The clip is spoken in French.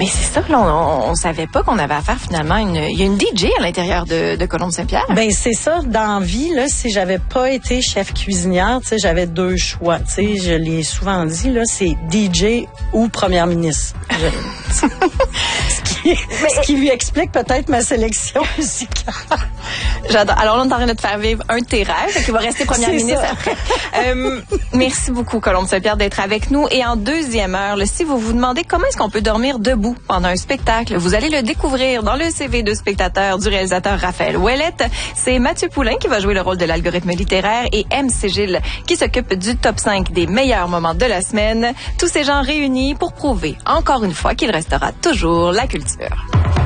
Mais c'est ça, là, on savait pas qu'on avait affaire finalement. Il y a une DJ à l'intérieur de Colombe-Saint-Pierre. Ben c'est ça, dans la vie, là, si j'avais pas été chef cuisinière, tu sais, j'avais 2 choix. Tu sais, je l'ai souvent dit, là, c'est DJ ou première ministre. Ce qui lui explique peut-être ma sélection musicale. J'adore. Alors là, on est en train de te faire vivre un de tes rêves, qui va rester première ministre après. Merci beaucoup, Colombe-Saint-Pierre, d'être avec nous. Et en deuxième heure, là, si vous vous demandez comment est-ce qu'on peut dormir debout pendant un spectacle, vous allez le découvrir dans le CV de spectateur du réalisateur Raphaël Ouellette. C'est Mathieu Poulain qui va jouer le rôle de l'algorithme littéraire et MC Gilles qui s'occupe du top 5 des meilleurs moments de la semaine. Tous ces gens réunis pour prouver encore une fois qu'il restera toujours la culture.